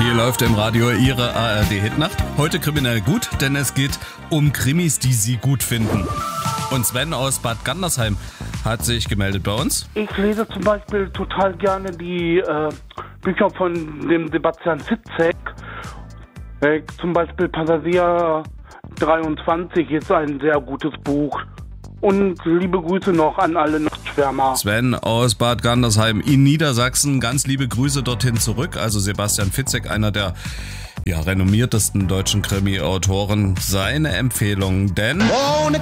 Hier läuft im Radio Ihre ARD-Hitnacht. Heute kriminell gut, denn es geht um Krimis, die Sie gut finden. Und Sven aus Bad Gandersheim hat sich gemeldet bei uns. Ich lese zum Beispiel total gerne die Bücher von dem Sebastian Fitzek. Zum Beispiel Passagier 23 ist ein sehr gutes Buch. Und liebe Grüße noch an alle Nachtschwärmer. Sven aus Bad Gandersheim in Niedersachsen. Ganz liebe Grüße dorthin zurück. Also Sebastian Fitzek, einer der renommiertesten deutschen Krimi-Autoren. Seine Empfehlung, denn...